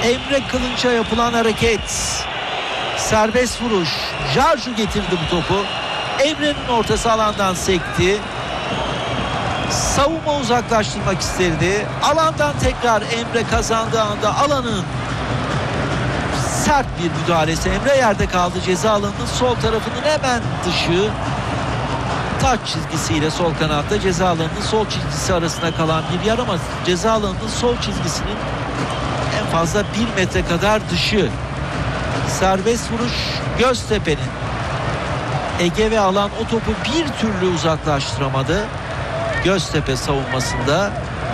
Emre Kılınç'a yapılan hareket. Serbest vuruş. Jarju getirdi bu topu. Emre'nin ortası alandan sekti. Savunma uzaklaştırmak istedi. Alandan tekrar Emre kazandığı anda alanın sert bir müdahalesi. Emre yerde kaldı. Ceza alanının sol tarafının hemen dışı. Taç çizgisiyle sol kanatta ceza alanının sol çizgisi arasında kalan bir yer ama ceza alanının sol çizgisinin en fazla 1 metre kadar dışı. Serbest vuruş Göztepe'nin. Ege ve alan o topu bir türlü uzaklaştıramadı. Göztepe savunmasında.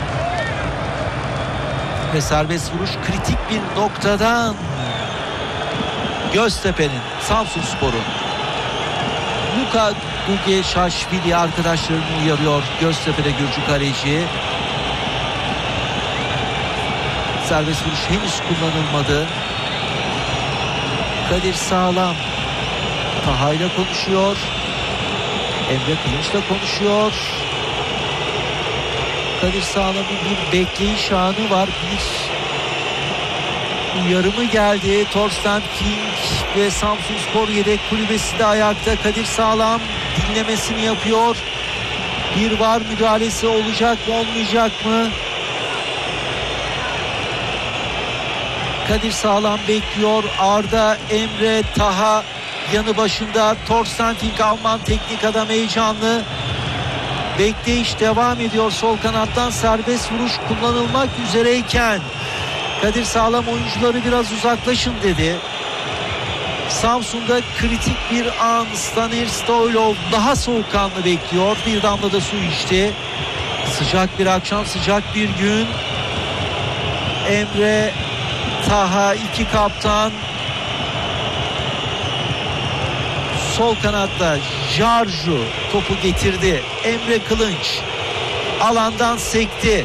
Ve serbest vuruş kritik bir noktadan Göztepe'nin, Samsunspor'un. Luka Gugeşaşvili arkadaşlarını uyarıyor Göztepe'de Gürcü kaleci. Serbest vuruş henüz kullanılmadı. Kadir Sağlam Taha ile konuşuyor. Emre Kılınç'la konuşuyor. Kadir Sağlam'ın bir bekleyiş anı var. Bir uyarımı geldi. Torsten King ve Samsunspor yedek kulübesi de ayakta. Kadir Sağlam dinlemesini yapıyor. Bir VAR müdahalesi olacak mı olmayacak mı? Kadir Sağlam bekliyor. Arda, Emre, Taha yanı başında. Torsten King Alman teknik adam heyecanlı. Bekleyiş devam ediyor sol kanattan. Serbest vuruş kullanılmak üzereyken Kadir Sağlam oyuncuları biraz uzaklaşın dedi. Samsun'da kritik bir an. Stanir Stoylov daha soğukkanlı bekliyor. Bir damla da su içti. Sıcak bir akşam, sıcak bir gün. Emre, Taha, iki kaptan. Sol kanatta Jarju topu getirdi. Emre Kılınç alandan sekti.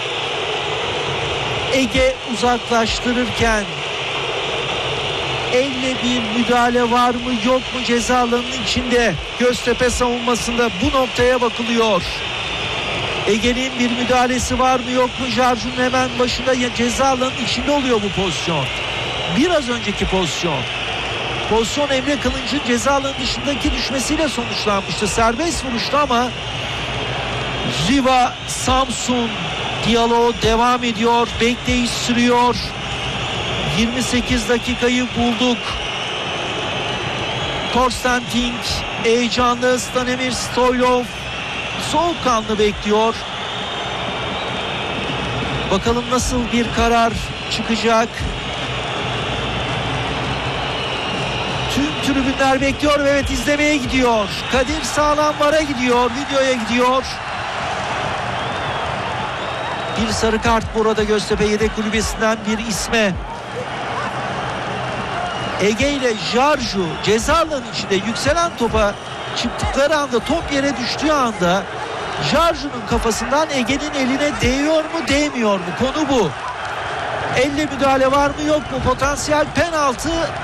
Ege uzaklaştırırken elle bir müdahale var mı yok mu ceza alanının içinde? Göztepe savunmasında bu noktaya bakılıyor. Ege'nin bir müdahalesi var mı yok mu? Jarju'nun hemen başında ceza alanının içinde oluyor bu pozisyon. Biraz önceki pozisyon Emre Kılınç'ın ceza alanı dışındaki düşmesiyle sonuçlanmıştı. Serbest vuruştu ama Riva Samsun diyaloğu devam ediyor. Bekleyiş sürüyor. 28 dakikayı bulduk. Torsten King heyecanlı. Stanimir Stoylov soğukkanlı bekliyor. Bakalım nasıl bir karar çıkacak. Tüm tribünler bekliyor ve evet izlemeye gidiyor. Kadir Sağlam VAR'a gidiyor, videoya gidiyor. Bir sarı kart burada Göztepe yedek kulübesinden bir isme. Ege ile Jarju ceza alanının içinde yükselen topa çıktıkları anda, top yere düştüğü anda Jarju'nun kafasından Ege'nin eline değiyor mu değmiyor mu? Konu bu. Elle müdahale var mı yok mu? Potansiyel penaltı